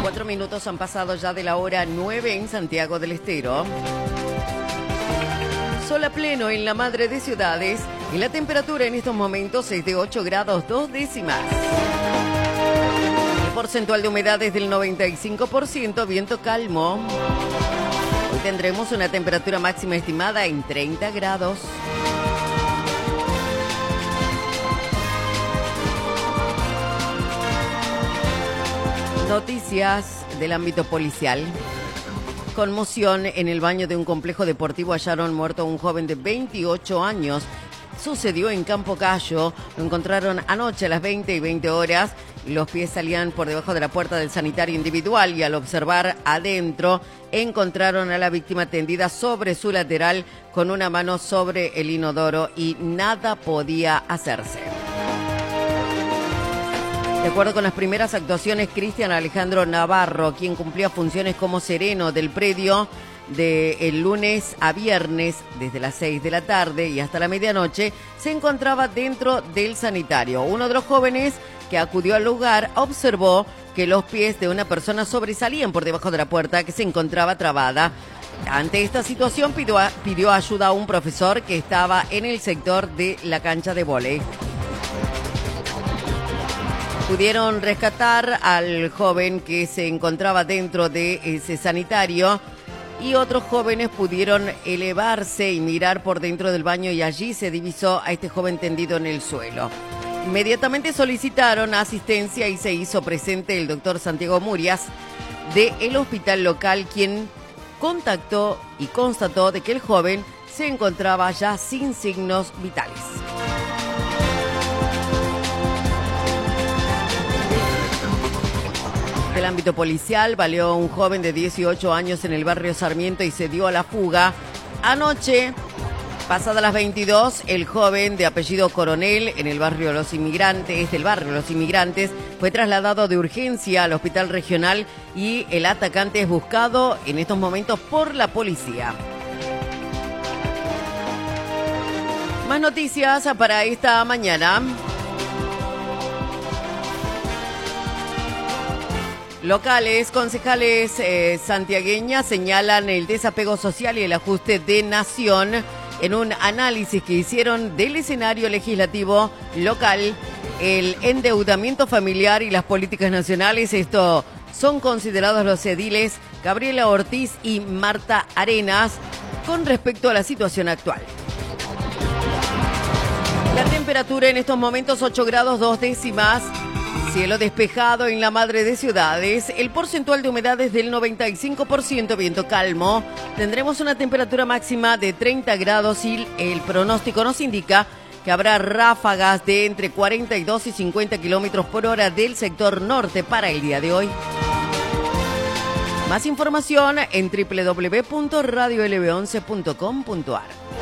4 minutos han pasado ya de la hora 9 en Santiago del Estero. Sol a pleno en la madre de ciudades y la temperatura en estos momentos es de 8 grados 2 décimas. El porcentual de humedad es del 95%, viento calmo. Hoy tendremos una temperatura máxima estimada en 30 grados. Noticias del ámbito policial. Conmoción en el baño de un complejo deportivo. Hallaron muerto a un joven de 28 años. Sucedió en Campo Cayo. Lo encontraron anoche a las 20:20 horas. Los pies salían por debajo de la puerta del sanitario individual y al observar adentro encontraron a la víctima tendida sobre su lateral con una mano sobre el inodoro y nada podía hacerse. De acuerdo con las primeras actuaciones, Cristian Alejandro Navarro, quien cumplía funciones como sereno del predio del lunes a viernes, desde las 6 de la tarde y hasta la medianoche, se encontraba dentro del sanitario. Uno de los jóvenes que acudió al lugar observó que los pies de una persona sobresalían por debajo de la puerta que se encontraba trabada. Ante esta situación pidió ayuda a un profesor que estaba en el sector de la cancha de vóley. Pudieron rescatar al joven que se encontraba dentro de ese sanitario y otros jóvenes pudieron elevarse y mirar por dentro del baño y allí se divisó a este joven tendido en el suelo. Inmediatamente solicitaron asistencia y se hizo presente el doctor Santiago Murias del hospital local, quien contactó y constató de que el joven se encontraba ya sin signos vitales. Del ámbito policial, baleó a un joven de 18 años en el barrio Sarmiento y se dio a la fuga. Anoche, pasadas las 22, el joven de apellido Coronel en el barrio Los Inmigrantes, fue trasladado de urgencia al hospital regional y el atacante es buscado en estos momentos por la policía. Más noticias para esta mañana. Locales, concejales santiagueñas señalan el desapego social y el ajuste de nación en un análisis que hicieron del escenario legislativo local, el endeudamiento familiar y las políticas nacionales. Esto son considerados los ediles Gabriela Ortiz y Marta Arenas con respecto a la situación actual. La temperatura en estos momentos 8 grados 2 décimas. Cielo despejado en la madre de ciudades, el porcentual de humedad es del 95%, viento calmo. Tendremos una temperatura máxima de 30 grados y el pronóstico nos indica que habrá ráfagas de entre 42 y 50 kilómetros por hora del sector norte para el día de hoy. Más información en www.radiolb11.com.ar.